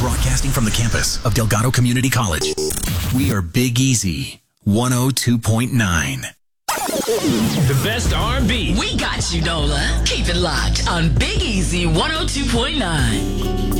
Broadcasting from the campus of Delgado Community College. We are Big Easy 102.9. The best R&B. We got you, Nola. Keep it locked on Big Easy 102.9.